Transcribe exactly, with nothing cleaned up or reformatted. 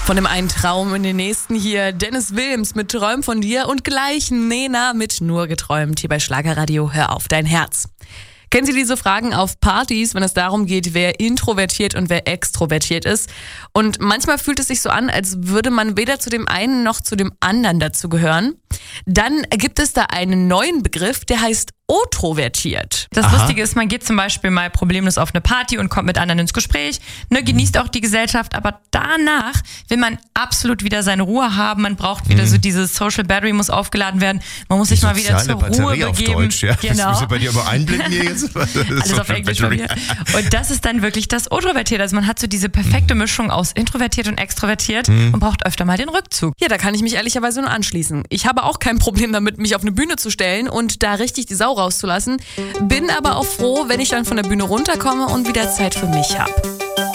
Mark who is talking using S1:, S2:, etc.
S1: Von dem einen Traum in den nächsten hier Dennis Wilms mit Träum von dir und gleich Nena mit Nur geträumt hier bei Schlagerradio Hör auf dein Herz. Kennen Sie diese Fragen auf Partys, wenn es darum geht, wer introvertiert und wer extrovertiert ist? Und manchmal fühlt es sich so an, als würde man weder zu dem einen noch zu dem anderen dazu gehören. Dann gibt es da einen neuen Begriff, der heißt otrovertiert.
S2: Das
S3: Aha.
S2: Lustige ist, man geht zum Beispiel mal problemlos auf eine Party und kommt mit anderen ins Gespräch, ne, genießt auch die Gesellschaft, aber danach will man absolut wieder seine Ruhe haben, man braucht wieder mhm. so diese Social Battery muss aufgeladen werden, man muss
S3: die
S2: sich mal wieder zur
S3: Batterie
S2: Ruhe
S3: auf
S2: begeben.
S3: Deutsch, ja.
S2: Genau.
S3: Das muss ich bei dir aber einblenden hier jetzt.
S2: Alles auf Englisch bei mir. Und das ist dann wirklich das Otrovertiert. Also man hat so diese perfekte Mischung aus introvertiert und extrovertiert
S3: Mhm.
S2: und braucht öfter mal den Rückzug.
S1: Ja, da kann ich mich ehrlicherweise nur anschließen. Ich habe auch kein Problem damit, mich auf eine Bühne zu stellen und da richtig die Sau rauszulassen. Bin aber auch froh, wenn ich dann von der Bühne runterkomme und wieder Zeit für mich habe.